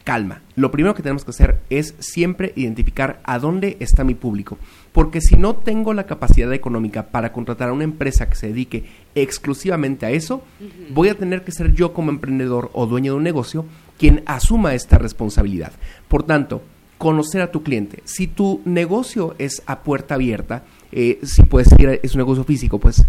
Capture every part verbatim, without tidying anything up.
calma. Lo primero que tenemos que hacer es siempre identificar a dónde está mi público. Porque si no tengo la capacidad económica para contratar a una empresa que se dedique exclusivamente a eso, uh-huh. voy a tener que ser yo como emprendedor o dueño de un negocio quien asuma esta responsabilidad. Por tanto, conocer a tu cliente. Si tu negocio es a puerta abierta, eh, si puedes decir es un negocio físico, pues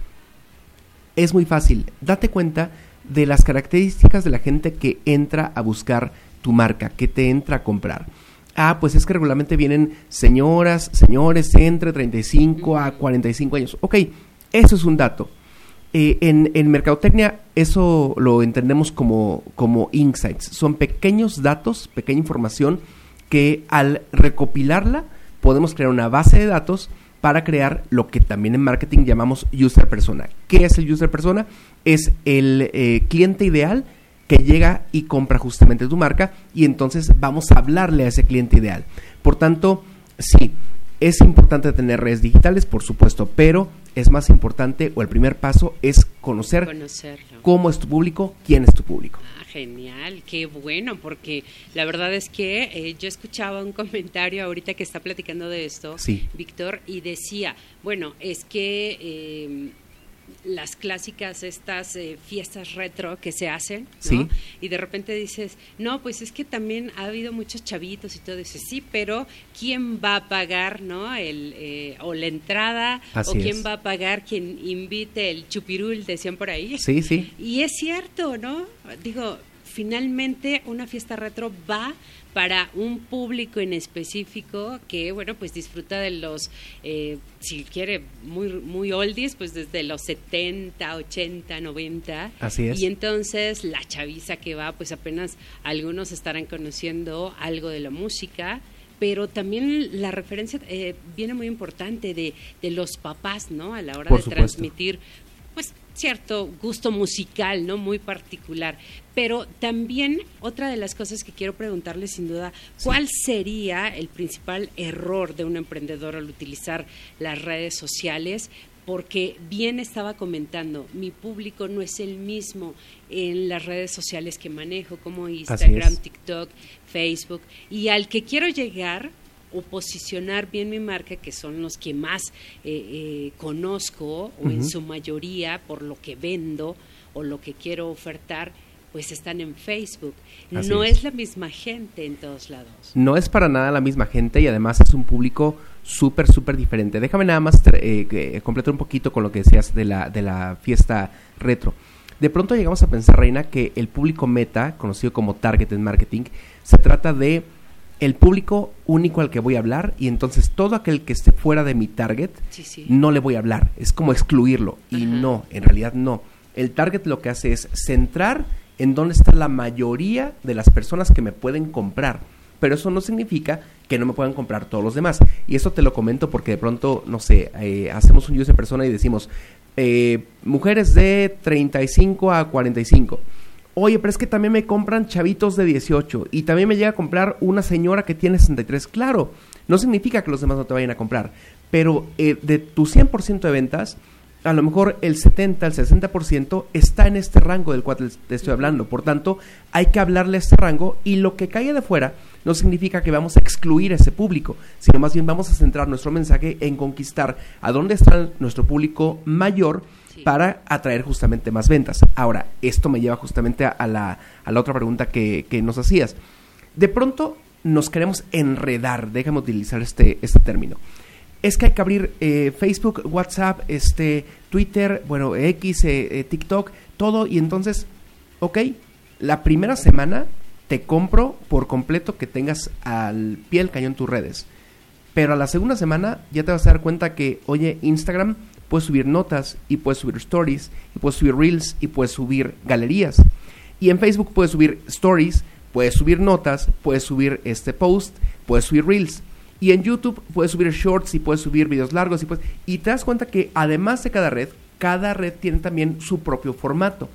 es muy fácil. Date cuenta de las características de la gente que entra a buscar tu marca, que te entra a comprar. Ah, pues es que regularmente vienen señoras, señores entre treinta y cinco a cuarenta y cinco años. Ok, eso es un dato. Eh, en, en mercadotecnia eso lo entendemos como, como insights. Son pequeños datos, pequeña información que al recopilarla podemos crear una base de datos para crear lo que también en marketing llamamos user persona. ¿Qué es el user persona? Es el eh, cliente ideal que llega y compra justamente tu marca y entonces vamos a hablarle a ese cliente ideal. Por tanto, sí, es importante tener redes digitales, por supuesto, pero es más importante, o el primer paso es conocer Conocerlo. Cómo es tu público, quién es tu público. Ah, genial, qué bueno, porque la verdad es que eh, yo escuchaba un comentario ahorita que está platicando de esto, sí. Víctor, y decía, bueno, es que eh, las clásicas estas eh, fiestas retro que se hacen, ¿no? Sí. Y de repente dices, no, pues es que también ha habido muchos chavitos y todo eso, sí, pero ¿quién va a pagar, no? El, eh, o la entrada, Así o quién es. va a pagar quien invite el chupirul, decían por ahí. Sí, sí. Y es cierto, ¿no? Digo, finalmente una fiesta retro va para un público en específico que, bueno, pues disfruta de los, eh, si quiere, muy muy oldies, pues desde los setenta, ochenta, noventa. Así es. Y entonces la chaviza que va, pues apenas algunos estarán conociendo algo de la música, pero también la referencia eh, viene muy importante de, de los papás, ¿no? A la hora Por de supuesto. transmitir, pues, cierto gusto musical, ¿no? Muy particular. Pero también otra de las cosas que quiero preguntarle sin duda, ¿cuál sí. sería el principal error de un emprendedor al utilizar las redes sociales? Porque bien estaba comentando, mi público no es el mismo en las redes sociales que manejo, como Instagram, TikTok, Facebook, y al que quiero llegar o posicionar bien mi marca, que son los que más eh, eh, conozco, o uh-huh. en su mayoría por lo que vendo o lo que quiero ofertar, pues están en Facebook. Así no es. es la misma gente en todos lados. No es para nada la misma gente y además es un público súper, súper diferente. Déjame nada más eh, eh, completar un poquito con lo que decías de la, de la fiesta retro. De pronto llegamos a pensar, Reina, que el público meta, conocido como target en marketing, se trata de el público único al que voy a hablar y entonces todo aquel que esté fuera de mi target sí, sí. no le voy a hablar. Es como excluirlo. Y Ajá. no, en realidad no. El target lo que hace es centrar en dónde está la mayoría de las personas que me pueden comprar. Pero eso no significa que no me puedan comprar todos los demás. Y eso te lo comento porque de pronto, no sé, eh, hacemos un user persona y decimos, eh, mujeres de treinta y cinco a cuarenta y cinco. Oye, pero es que también me compran chavitos de dieciocho y también me llega a comprar una señora que tiene sesenta y tres. Claro, no significa que los demás no te vayan a comprar, pero eh, de tu cien por ciento de ventas, a lo mejor el setenta, el sesenta por ciento está en este rango del cual te estoy hablando. Por tanto, hay que hablarle a este rango y lo que caiga de fuera no significa que vamos a excluir a ese público, sino más bien vamos a centrar nuestro mensaje en conquistar a dónde está nuestro público mayor sí. para atraer justamente más ventas. Ahora, esto me lleva justamente a, a, la, a la otra pregunta que, que nos hacías. De pronto nos queremos enredar, déjame utilizar este, este término. Es que hay que abrir eh, Facebook, WhatsApp, este, Twitter, bueno, X, eh, eh, TikTok, todo. Y entonces, ok, la primera semana te compro por completo que tengas al pie del cañón tus redes. Pero a la segunda semana ya te vas a dar cuenta que, oye, Instagram, puedes subir notas y puedes subir stories y puedes subir reels y puedes subir galerías. Y en Facebook puedes subir stories, puedes subir notas, puedes subir este post, puedes subir reels. Y en YouTube puedes subir shorts y puedes subir videos largos y puedes, y te das cuenta que además de cada red, cada red tiene también su propio formato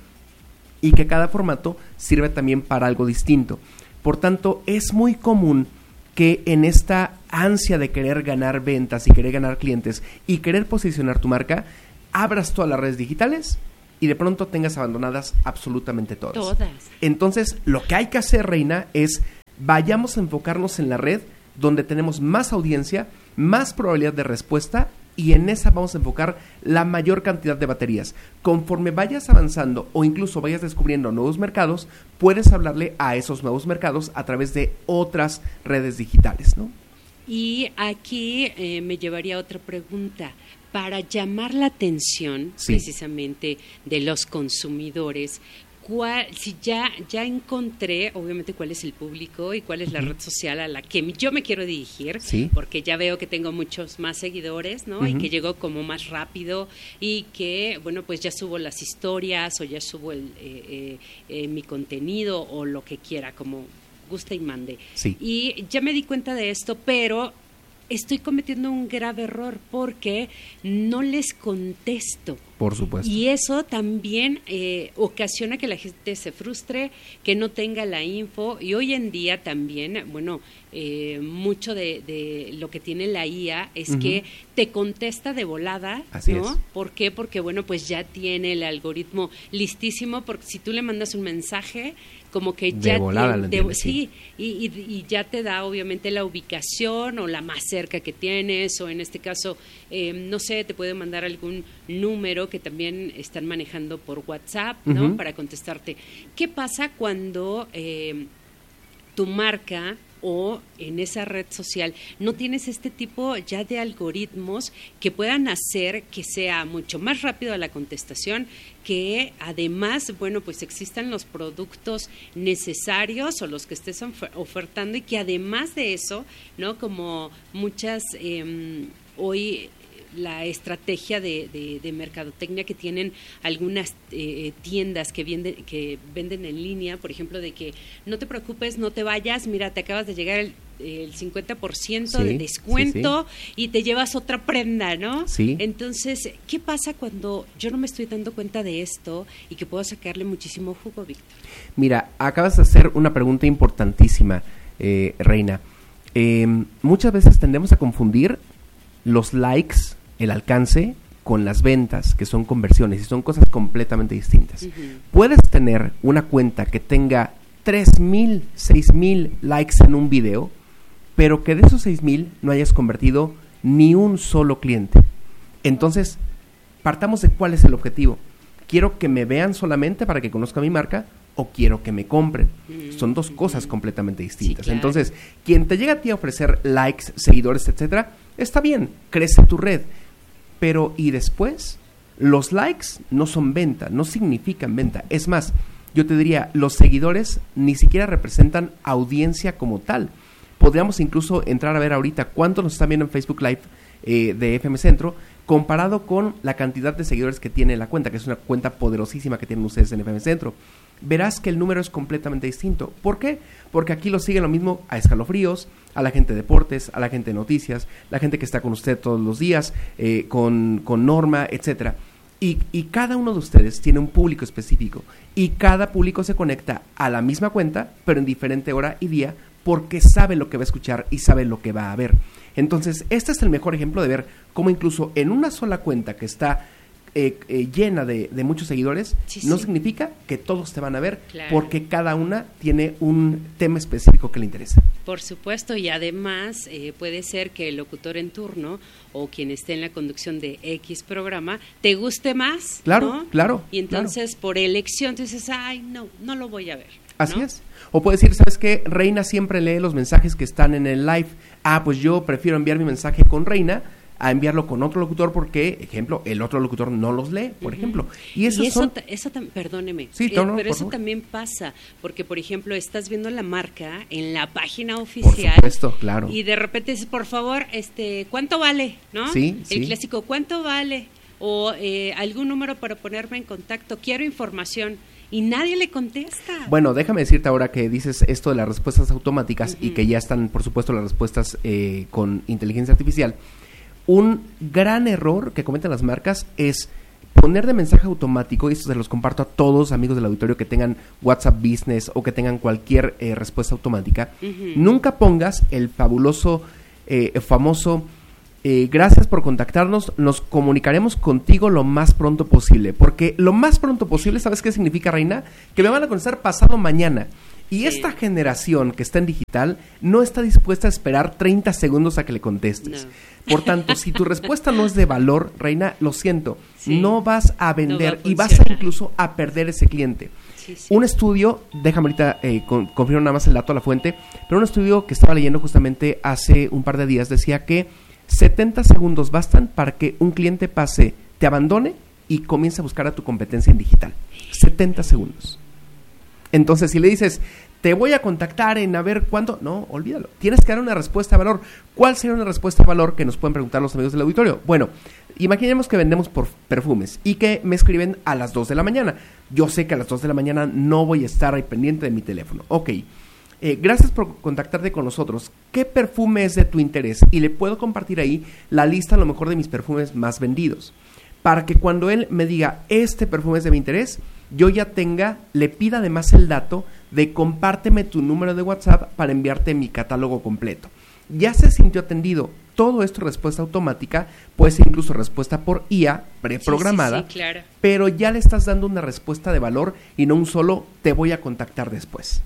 y que cada formato sirve también para algo distinto. Por tanto, es muy común que en esta ansia de querer ganar ventas y querer ganar clientes y querer posicionar tu marca, abras todas las redes digitales y de pronto tengas abandonadas absolutamente todas. Todas. Entonces, lo que hay que hacer, Reina, es vayamos a enfocarnos en la red donde tenemos más audiencia, más probabilidad de respuesta, y en esa vamos a enfocar la mayor cantidad de baterías. Conforme vayas avanzando o incluso vayas descubriendo nuevos mercados, puedes hablarle a esos nuevos mercados a través de otras redes digitales, ¿no? Y aquí eh, me llevaría a otra pregunta. Para llamar la atención, sí, precisamente de los consumidores, ¿cuál, si ya, ya encontré, obviamente, cuál es el público y cuál es la uh-huh. red social a la que yo me quiero dirigir, ¿sí? Porque ya veo que tengo muchos más seguidores, ¿no? Uh-huh. Y que llego como más rápido y que, bueno, pues ya subo las historias o ya subo el, eh, eh, eh, mi contenido o lo que quiera, como guste y mande. Sí. Y ya me di cuenta de esto, pero estoy cometiendo un grave error porque no les contesto. Por supuesto. Y eso también eh, ocasiona que la gente se frustre, que no tenga la info. Y hoy en día también, bueno, eh, mucho de, de lo que tiene la I A es uh-huh. que te contesta de volada, Así ¿no? es. ¿Por qué? Porque, bueno, pues ya tiene el algoritmo listísimo, porque si tú le mandas un mensaje, como que de ya volada tiene, entiende, de, sí, y, y, y ya te da obviamente la ubicación o la más cerca que tienes, o en este caso, eh, no sé, te puede mandar algún número que también están manejando por WhatsApp, ¿no? Uh-huh. Para contestarte. ¿Qué pasa cuando eh, tu marca o en esa red social no tienes este tipo ya de algoritmos que puedan hacer que sea mucho más rápido la contestación, que además, bueno, pues existan los productos necesarios o los que estés ofertando, y que además de eso, ¿no? Como muchas eh, hoy la estrategia de, de, de mercadotecnia que tienen algunas eh, tiendas que venden, que venden en línea, por ejemplo, de que no te preocupes, no te vayas, mira, te acabas de llegar el, el cincuenta por ciento sí, de descuento, sí, sí. y te llevas otra prenda, ¿no? Sí. Entonces, ¿qué pasa cuando yo no me estoy dando cuenta de esto y que puedo sacarle muchísimo jugo, Víctor? Mira, acabas de hacer una pregunta importantísima, eh, Reina. Eh, muchas veces tendemos a confundir los likes, el alcance, con las ventas, que son conversiones, y son cosas completamente distintas. Uh-huh. Puedes tener una cuenta que tenga tres mil, seis mil likes en un video, pero que de esos seis mil no hayas convertido ni un solo cliente. Entonces, partamos de cuál es el objetivo. ¿Quiero que me vean solamente para que conozcan mi marca, o quiero que me compren? Uh-huh. Son dos cosas completamente distintas. Sí, claro. Entonces, quien te llega a ti a ofrecer likes, seguidores, etcétera, está bien, crece tu red. Pero, ¿y después? Los likes no son venta, no significan venta. Es más, yo te diría, los seguidores ni siquiera representan audiencia como tal. Podríamos incluso entrar a ver ahorita cuánto nos están viendo en Facebook Live eh, de F M Centro, comparado con la cantidad de seguidores que tiene la cuenta, que es una cuenta poderosísima que tienen ustedes en F M Centro. Verás que el número es completamente distinto. ¿Por qué? Porque aquí lo siguen lo mismo a Escalofríos, a la gente de deportes, a la gente de noticias, la gente que está con usted todos los días, eh, con, con Norma, etcétera. Y, y cada uno de ustedes tiene un público específico, y cada público se conecta a la misma cuenta, pero en diferente hora y día, porque sabe lo que va a escuchar y sabe lo que va a ver. Entonces, este es el mejor ejemplo de ver cómo incluso en una sola cuenta que está Eh, eh, llena de, de muchos seguidores, sí, no sí. significa que todos te van a ver, claro, porque cada una tiene un tema específico que le interesa. Por supuesto, y además eh, puede ser que el locutor en turno o quien esté en la conducción de X programa te guste más, claro, ¿no? claro, y entonces claro. por elección tú dices, ay, no, no lo voy a ver, ¿no? Así es. O puedes decir, ¿sabes qué? Reina siempre lee los mensajes que están en el live. Ah, pues yo prefiero enviar mi mensaje con Reina a enviarlo con otro locutor, porque, ejemplo, el otro locutor no los lee, por uh-huh. ejemplo. Y, y eso, son... eso tam- perdóneme, sí, eh, no, no, pero eso favor. también pasa, porque, por ejemplo, estás viendo la marca en la página oficial. Por supuesto, claro. Y de repente dices, por favor, este, ¿cuánto vale? ¿No? Sí, el sí. clásico, ¿cuánto vale? O eh, algún número para ponerme en contacto, quiero información. Y nadie le contesta. Bueno, déjame decirte ahora que dices esto de las respuestas automáticas, uh-huh. y que ya están, por supuesto, las respuestas eh, con inteligencia artificial. Un gran error que cometen las marcas es poner de mensaje automático, y esto se los comparto a todos amigos del auditorio que tengan WhatsApp Business o que tengan cualquier eh, respuesta automática. Uh-huh. Nunca pongas el fabuloso, eh, famoso, eh, gracias por contactarnos, nos comunicaremos contigo lo más pronto posible. Porque lo más pronto posible, ¿sabes qué significa, Reina? Que me van a contestar pasado mañana. Y Sí. esta generación que está en digital no está dispuesta a esperar treinta segundos a que le contestes. No. Por tanto, si tu respuesta no es de valor, Reina, lo siento, Sí. no vas a vender No va a y vas a funcionar. incluso a perder ese cliente. Sí, sí. Un estudio, déjame ahorita eh, con, confirmo nada más el dato a la fuente, pero un estudio que estaba leyendo justamente hace un par de días decía que setenta segundos bastan para que un cliente pase, te abandone y comience a buscar a tu competencia en digital. setenta segundos. Entonces, si le dices, te voy a contactar en a ver cuándo, no, olvídalo. Tienes que dar una respuesta de valor. ¿Cuál sería una respuesta de valor que nos pueden preguntar los amigos del auditorio? Bueno, imaginemos que vendemos por perfumes y que me escriben a las dos de la mañana. Yo sé que a las dos de la mañana no voy a estar ahí pendiente de mi teléfono. Ok, eh, gracias por contactarte con nosotros. ¿Qué perfume es de tu interés? Y le puedo compartir ahí la lista a lo mejor de mis perfumes más vendidos. Para que cuando él me diga, este perfume es de mi interés, yo ya tenga, le pida además el dato de compárteme tu número de WhatsApp para enviarte mi catálogo completo. Ya se sintió atendido. Todo esto respuesta automática, puede ser incluso respuesta por I A preprogramada, Sí, sí, sí, claro. pero ya le estás dando una respuesta de valor y no un solo te voy a contactar después.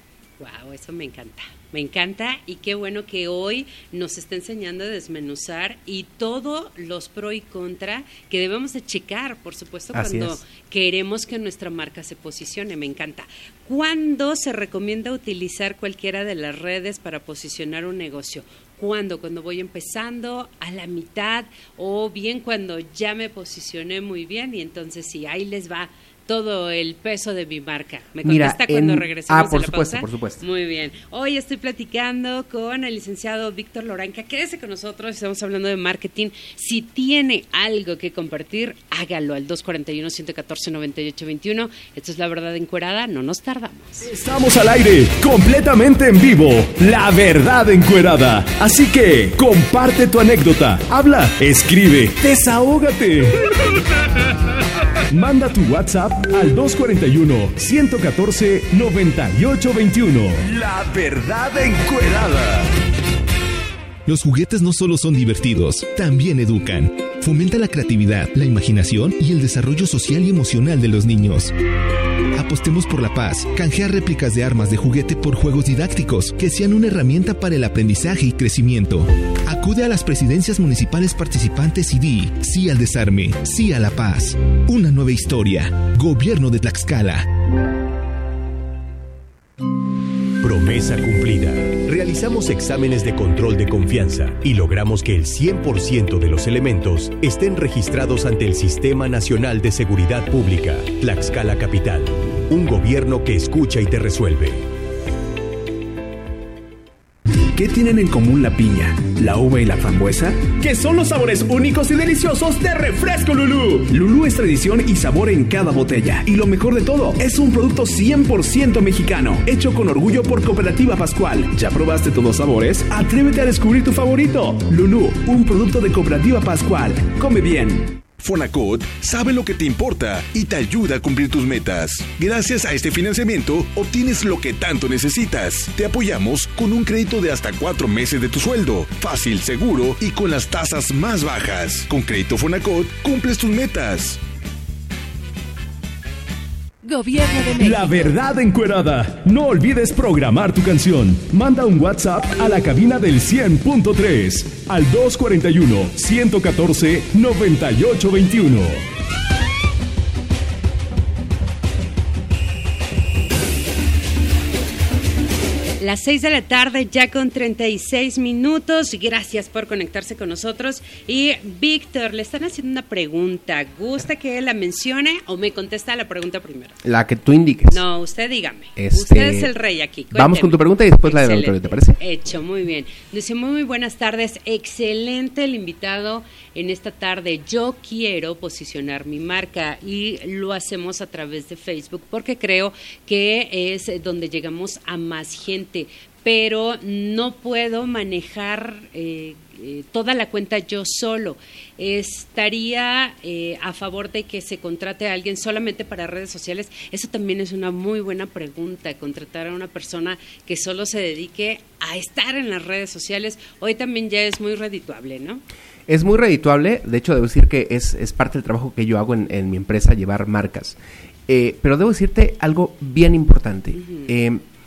Wow, eso me encanta. Me encanta y qué bueno que hoy nos está enseñando a desmenuzar y todos los pro y contra que debemos de checar, por supuesto, Así cuando es. queremos que nuestra marca se posicione. Me encanta. ¿Cuándo se recomienda utilizar cualquiera de las redes para posicionar un negocio? ¿Cuándo? Cuando voy empezando, a la mitad, o bien cuando ya me posicioné muy bien y entonces sí, ahí les va todo el peso de mi marca. ¿Me Mira, contesta cuando en- regresemos ah, por de la supuesto, pausa? por supuesto. Muy bien. Hoy estoy platicando con el licenciado Víctor Loranca. Quédese con nosotros, estamos hablando de marketing. Si tiene algo que compartir, hágalo al dos cuatro uno, uno uno cuatro, nueve ocho dos uno. Esto es La Verdad Encuerada, no nos tardamos. Estamos al aire, completamente en vivo. La Verdad Encuerada. Así que comparte tu anécdota, habla, escribe, desahógate. Manda tu WhatsApp al dos cuatro uno, uno uno cuatro, nueve ocho dos uno. La Verdad Encuerada. Los juguetes no solo son divertidos, también educan. Fomenta la creatividad, la imaginación y el desarrollo social y emocional de los niños. Apostemos por la paz. Canjea réplicas de armas de juguete por juegos didácticos que sean una herramienta para el aprendizaje y crecimiento. Acude a las presidencias municipales participantes y di sí al desarme, sí a la paz. Una nueva historia. Gobierno de Tlaxcala. Promesa cumplida. Realizamos exámenes de control de confianza y logramos que el cien por ciento de los elementos estén registrados ante el Sistema Nacional de Seguridad Pública, Tlaxcala Capital. Un gobierno que escucha y te resuelve. ¿Qué tienen en común la piña, la uva y la frambuesa? Que son los sabores únicos y deliciosos de Refresco Lulú. Lulú es tradición y sabor en cada botella. Y lo mejor de todo, es un producto cien por ciento mexicano, hecho con orgullo por Cooperativa Pascual. ¿Ya probaste todos los sabores? Atrévete a descubrir tu favorito. Lulú, un producto de Cooperativa Pascual. Come bien. Fonacot sabe lo que te importa y te ayuda a cumplir tus metas. Gracias a este financiamiento, obtienes lo que tanto necesitas. Te apoyamos con un crédito de hasta cuatro meses de tu sueldo. Fácil, seguro y con las tasas más bajas. Con Crédito Fonacot, cumples tus metas. Gobierno de México. La Verdad Encuerada. No olvides programar tu canción. Manda un WhatsApp a la cabina del cien punto tres al dos cuatro uno, uno uno cuatro, nueve ocho dos uno. Las seis de la tarde, ya con treinta y seis minutos. Gracias por conectarse con nosotros. Y Víctor, le están haciendo una pregunta. ¿Gusta que la mencione o me contesta la pregunta primero? La que tú indiques. No, usted dígame. Este, Usted es el rey aquí. Vamos Cuénteme. con tu pregunta y después la del Excelente. auditorio, ¿te parece? Hecho, muy bien. Dice, muy, muy buenas tardes. Excelente el invitado en esta tarde. Yo quiero posicionar mi marca y lo hacemos a través de Facebook porque creo que es donde llegamos a más gente. Pero no puedo manejar eh, eh, toda la cuenta yo solo. ¿Estaría eh, a favor de que se contrate a alguien solamente para redes sociales? Eso también es una muy buena pregunta, contratar a una persona que solo se dedique a estar en las redes sociales. Hoy también ya es muy redituable, ¿no? Es muy redituable, de hecho debo decir que es, es parte del trabajo que yo hago en, en mi empresa, llevar marcas. Eh, pero debo decirte algo bien importante. Uh-huh. Eh,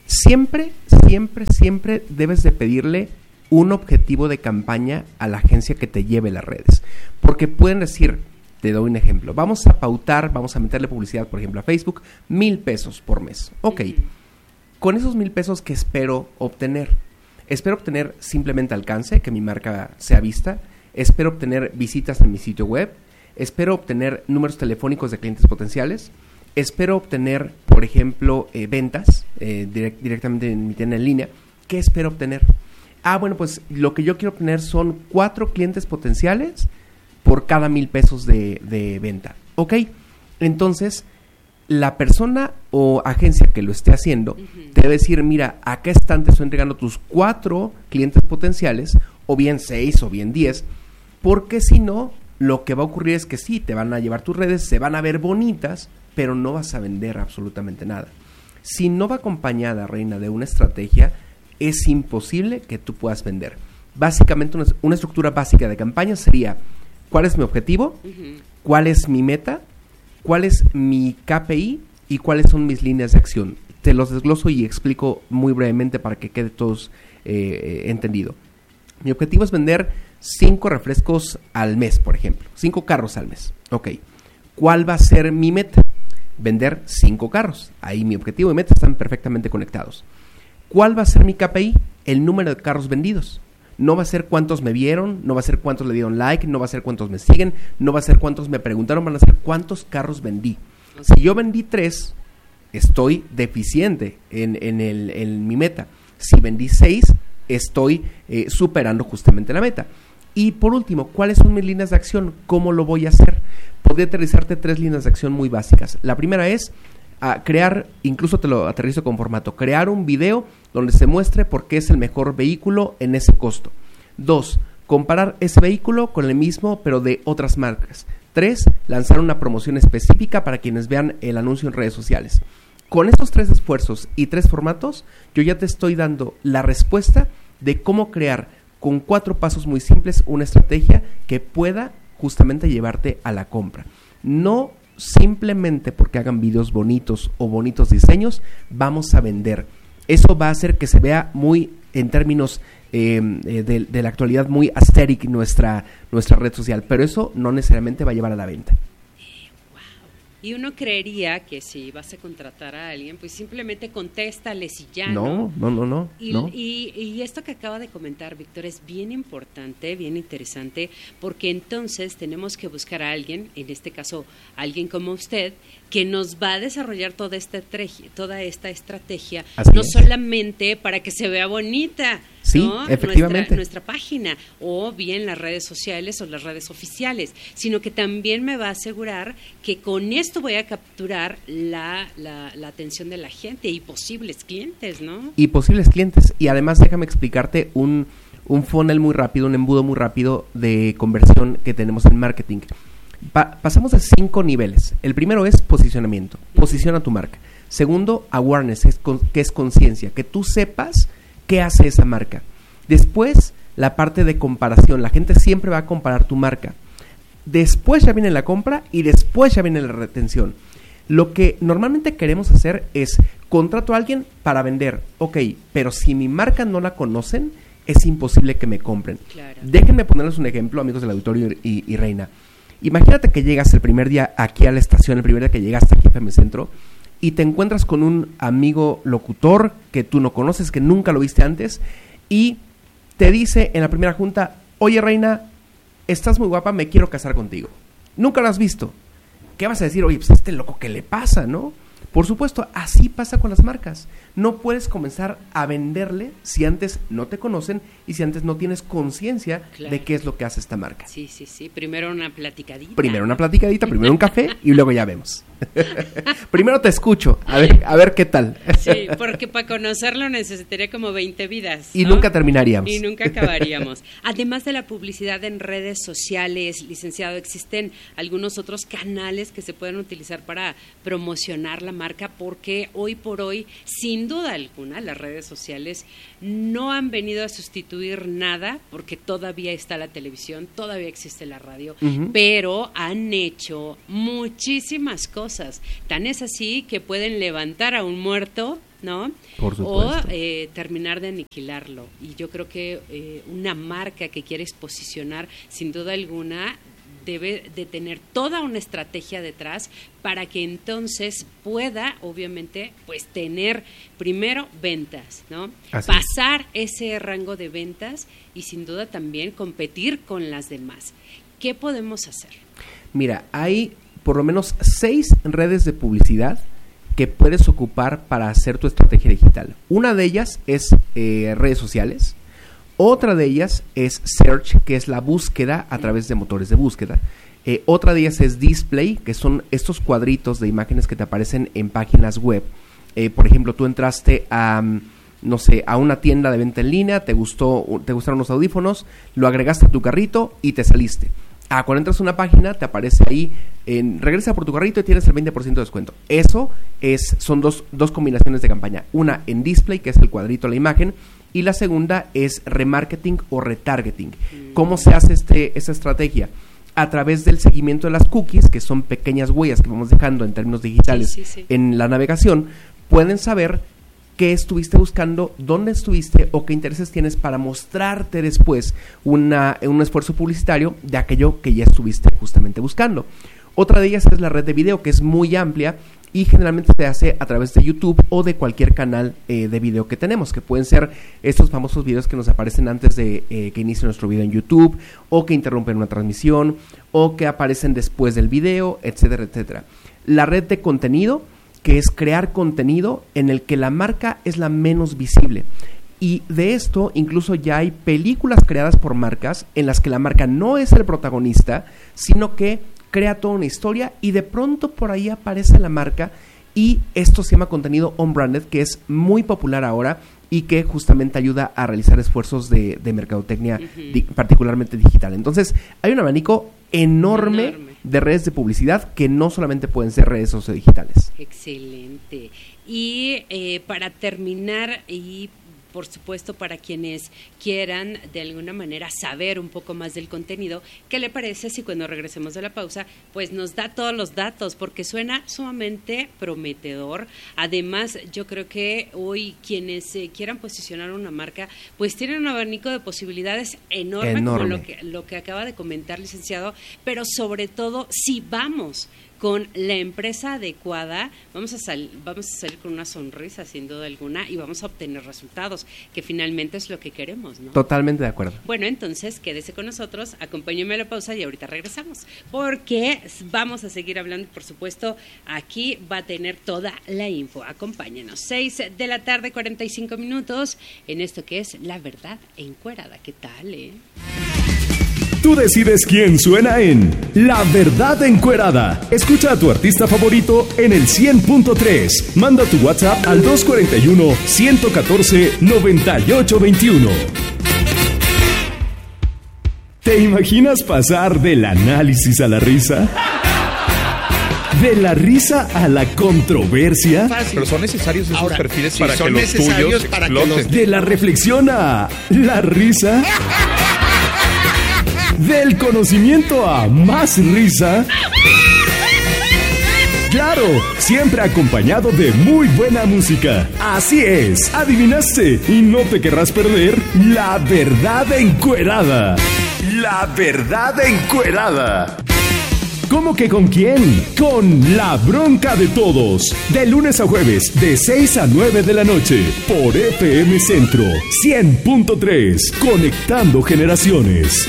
Siempre, siempre, siempre debes de pedirle un objetivo de campaña a la agencia que te lleve las redes. Porque pueden decir, te doy un ejemplo, vamos a pautar, vamos a meterle publicidad, por ejemplo, a Facebook, mil pesos por mes. Ok, uh-huh. Con esos mil pesos, ¿qué espero obtener? Espero obtener simplemente alcance, que mi marca sea vista. Espero obtener visitas en mi sitio web. Espero obtener números telefónicos de clientes potenciales. Espero obtener, por ejemplo, eh, ventas eh, direct, directamente en mi tienda en línea. ¿Qué espero obtener? Ah, bueno, pues lo que yo quiero obtener son cuatro clientes potenciales por cada mil pesos de, de venta. Ok, entonces la persona o agencia que lo esté haciendo uh-huh. te debe decir, mira, a qué estante estoy entregando tus cuatro clientes potenciales, o bien seis, o bien diez, porque si no, lo que va a ocurrir es que sí, te van a llevar tus redes, se van a ver bonitas, pero no vas a vender absolutamente nada. Si no va acompañada, Reina, de una estrategia, es imposible que tú puedas vender. Básicamente, una, una estructura básica de campaña sería, ¿cuál es mi objetivo? Uh-huh. ¿Cuál es mi meta? ¿Cuál es mi K P I? ¿Y cuáles son mis líneas de acción? Te los desgloso y explico muy brevemente para que quede todos eh, entendido. Mi objetivo es vender cinco refrescos al mes, por ejemplo. Cinco carros al mes. Ok. ¿Cuál va a ser mi meta? Vender cinco carros. Ahí mi objetivo y meta están perfectamente conectados. ¿Cuál va a ser mi K P I? El número de carros vendidos. No va a ser cuántos me vieron, no va a ser cuántos le dieron like, no va a ser cuántos me siguen, no va a ser cuántos me preguntaron, van a ser cuántos carros vendí. Si yo vendí tres, estoy deficiente en, en, el, en mi meta. Si vendí seis, estoy eh, superando justamente la meta. Y por último, ¿cuáles son mis líneas de acción? ¿Cómo lo voy a hacer? Podría aterrizarte tres líneas de acción muy básicas. La primera es a crear, incluso te lo aterrizo con formato, crear un video donde se muestre por qué es el mejor vehículo en ese costo. Dos, comparar ese vehículo con el mismo pero de otras marcas. Tres, lanzar una promoción específica para quienes vean el anuncio en redes sociales. Con estos tres esfuerzos y tres formatos, yo ya te estoy dando la respuesta de cómo crear con cuatro pasos muy simples una estrategia que pueda justamente llevarte a la compra. No simplemente porque hagan videos bonitos o bonitos diseños, vamos a vender. Eso va a hacer que se vea muy, en términos eh, de, de la actualidad, muy aesthetic nuestra, nuestra red social, pero eso no necesariamente va a llevar a la venta. Y uno creería que si vas a contratar a alguien, pues simplemente contéstales y ya, ¿no? No, no, no, no. Y, no. y, y esto que acaba de comentar Víctor es bien importante, bien interesante, porque entonces tenemos que buscar a alguien, en este caso alguien como usted, que nos va a desarrollar toda esta, toda esta estrategia, Así no es. solamente para que se vea bonita, Sí, ¿no? efectivamente. Nuestra, nuestra página, o bien las redes sociales o las redes oficiales, sino que también me va a asegurar que con esto voy a capturar la, la, la atención de la gente y posibles clientes, ¿no? Y posibles clientes. Y además déjame explicarte un, un funnel muy rápido, un embudo muy rápido de conversión que tenemos en marketing. Pa- pasamos a cinco niveles. El primero es posicionamiento. Posiciona tu marca. Segundo, awareness, es con, que es conciencia, que tú sepas qué hace esa marca. Después, la parte de comparación. La gente siempre va a comparar tu marca. Después ya viene la compra y después ya viene la retención. Lo que normalmente queremos hacer es contrato a alguien para vender. Ok, pero si mi marca no la conocen, es imposible que me compren. Claro. Déjenme ponerles un ejemplo, amigos del auditorio y, y Reina. Imagínate que llegas el primer día aquí a la estación, el primer día que llegaste aquí a F M Centro, y te encuentras con un amigo locutor que tú no conoces, que nunca lo viste antes, y te dice en la primera junta, oye Reina, estás muy guapa, me quiero casar contigo. Nunca lo has visto. ¿Qué vas a decir? Oye, pues este loco, ¿qué le pasa, no? Por supuesto, así pasa con las marcas. No puedes comenzar a venderle si antes no te conocen y si antes no tienes conciencia Claro. de qué es lo que hace esta marca. Sí, sí, sí. Primero una platicadita. Primero una platicadita, primero un café y luego ya vemos. Primero te escucho, a ver, a ver qué tal. Sí, porque para conocerlo necesitaría como veinte vidas, Y ¿no? nunca terminaríamos. Y nunca acabaríamos. Además de la publicidad en redes sociales, licenciado, existen algunos otros canales que se pueden utilizar para promocionar la marca, porque hoy por hoy, sin duda alguna, las redes sociales no han venido a sustituir nada, porque todavía está la televisión, todavía existe la radio, Ujú. pero han hecho muchísimas cosas peligrosas. Tan es así que pueden levantar a un muerto, ¿no? Por supuesto. O eh, terminar de aniquilarlo. Y yo creo que eh, una marca que quieres posicionar, sin duda alguna, debe de tener toda una estrategia detrás para que entonces pueda, obviamente, pues tener primero ventas, ¿no? Así Pasar es. ese rango de ventas y sin duda también competir con las demás. ¿Qué podemos hacer? Mira, hay por lo menos seis redes de publicidad que puedes ocupar para hacer tu estrategia digital. Una de ellas es eh, redes sociales. Otra de ellas es Search, que es la búsqueda a través de motores de búsqueda. Eh, otra de ellas es Display, que son estos cuadritos de imágenes que te aparecen en páginas web. Eh, por ejemplo, tú entraste a, no sé, a una tienda de venta en línea, te gustó, te gustaron los audífonos, lo agregaste a tu carrito y te saliste. Ah, cuando entras a una página, te aparece ahí, en, regresa por tu carrito y tienes el veinte por ciento de descuento. Eso es, son dos, dos combinaciones de campaña. Una en Display, que es el cuadrito, la imagen, y la segunda es remarketing o retargeting. ¿Cómo se hace este, esta estrategia? A través del seguimiento de las cookies, que son pequeñas huellas que vamos dejando en términos digitales sí, sí, sí. en la navegación, pueden saber qué estuviste buscando, dónde estuviste o qué intereses tienes para mostrarte después una, un esfuerzo publicitario de aquello que ya estuviste justamente buscando. Otra de ellas es la red de video, que es muy amplia y generalmente se hace a través de YouTube o de cualquier canal eh, de video que tenemos, que pueden ser estos famosos videos que nos aparecen antes de eh, que inicie nuestro video en YouTube, o que interrumpen una transmisión, o que aparecen después del video, etcétera, etcétera. La red de contenido, que es crear contenido en el que la marca es la menos visible. Y de esto incluso ya hay películas creadas por marcas en las que la marca no es el protagonista, sino que crea toda una historia y de pronto por ahí aparece la marca, y esto se llama contenido on-branded, que es muy popular ahora y que justamente ayuda a realizar esfuerzos de, de mercadotecnia, uh-huh. di, particularmente digital. Entonces, hay un abanico enorme, enorme de redes de publicidad que no solamente pueden ser redes sociodigitales. Excelente. Y eh, para terminar, y por supuesto para quienes quieran de alguna manera saber un poco más del contenido, ¿qué le parece si cuando regresemos de la pausa pues nos da todos los datos? Porque suena sumamente prometedor. Además, yo creo que hoy quienes eh, quieran posicionar una marca pues tienen un abanico de posibilidades enorme, enorme. como lo que, lo que acaba de comentar, licenciado, pero sobre todo si vamos con la empresa adecuada, vamos a, sal, vamos a salir con una sonrisa sin duda alguna y vamos a obtener resultados, que finalmente es lo que queremos, ¿no? Totalmente de acuerdo. Bueno, entonces quédese con nosotros, acompáñeme a la pausa y ahorita regresamos, porque vamos a seguir hablando, por supuesto, aquí va a tener toda la info. Acompáñenos, seis de la tarde, cuarenta y cinco minutos, en esto que es La Verdad Encuerada. ¿Qué tal, eh? Tú decides quién suena en La Verdad Encuerada. Escucha a tu artista favorito en el cien punto tres. Manda tu WhatsApp al dos cuatro uno, uno uno cuatro, nueve ocho dos uno. ¿Te imaginas pasar del análisis a la risa? ¿De la risa a la controversia? Fácil. Pero son necesarios esos Ahora, perfiles sí, para que los tuyos para exploten. Que los... ¿De la reflexión a la risa? ¿Del conocimiento a más risa? Claro, siempre acompañado de muy buena música. Así es, adivinaste y no te querrás perder La Verdad Encuerada. La Verdad Encuerada. ¿Cómo que con quién? Con La Bronca de Todos. De lunes a jueves, de seis a nueve de la noche. Por F M Centro cien punto tres. Conectando generaciones.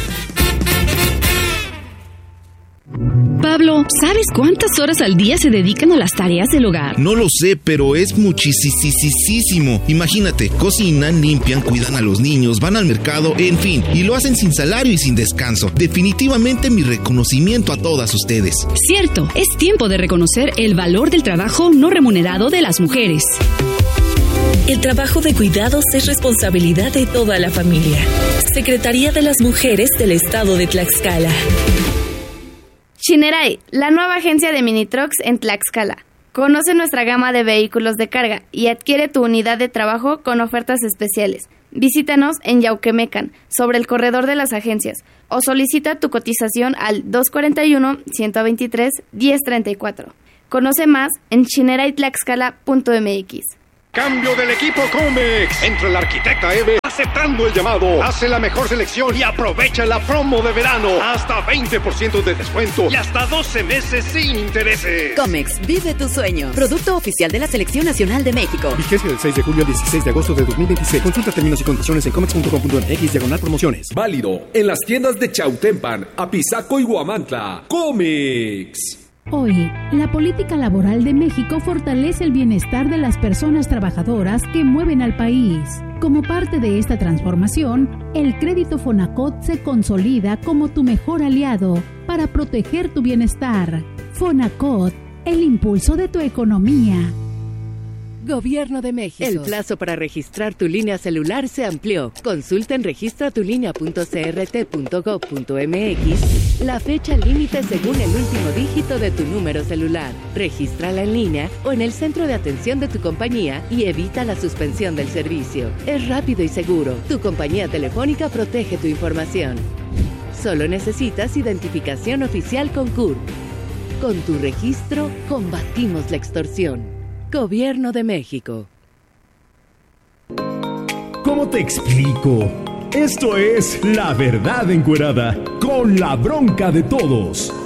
Pablo, ¿sabes cuántas horas al día se dedican a las tareas del hogar? No lo sé, pero es muchísimo. Imagínate, cocinan, limpian, cuidan a los niños, van al mercado, en fin, y lo hacen sin salario y sin descanso. Definitivamente mi reconocimiento a todas ustedes. Cierto, es tiempo de reconocer el valor del trabajo no remunerado de las mujeres. El trabajo de cuidados es responsabilidad de toda la familia. Secretaría de las Mujeres del Estado de Tlaxcala. Shinerai, la nueva agencia de mini trucks en Tlaxcala. Conoce nuestra gama de vehículos de carga y adquiere tu unidad de trabajo con ofertas especiales. Visítanos en Yauquemecan, sobre el corredor de las agencias, o solicita tu cotización al dos cuatro uno, uno dos tres, uno cero tres cuatro. Conoce más en chineraytlaxcala punto m x. Cambio del equipo Comex. Entra el arquitecta Eve aceptando el llamado. Hace la mejor selección y aprovecha la promo de verano. Hasta veinte por ciento de descuento y hasta doce meses sin intereses. Comex, vive tus sueños. Producto oficial de la Selección Nacional de México. Vigencia del seis de julio al dieciséis de agosto de dos mil veintiséis. Consulta términos y condiciones en comex punto com punto m x diagonal promociones. Válido en las tiendas de Chautempan, Apizaco y Huamantla. Comex. Hoy, la política laboral de México fortalece el bienestar de las personas trabajadoras que mueven al país. Como parte de esta transformación, el crédito Fonacot se consolida como tu mejor aliado para proteger tu bienestar. Fonacot, el impulso de tu economía. Gobierno de México. El plazo para registrar tu línea celular se amplió. Consulta en registra tu línea punto c r t punto gob punto m x la fecha límite según el último dígito de tu número celular. Regístrala en línea o en el centro de atención de tu compañía y evita la suspensión del servicio. Es rápido y seguro. Tu compañía telefónica protege tu información. Solo necesitas identificación oficial con C U R P. Con tu registro, combatimos la extorsión. Gobierno de México. ¿Cómo te explico? Esto es La Verdad Encuerada, con la bronca de todos.